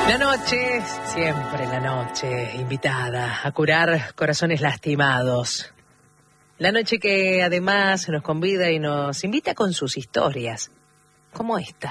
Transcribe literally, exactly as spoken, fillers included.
La noche, siempre la noche, invitada a curar corazones lastimados. La noche que además nos convida y nos invita con sus historias, como esta.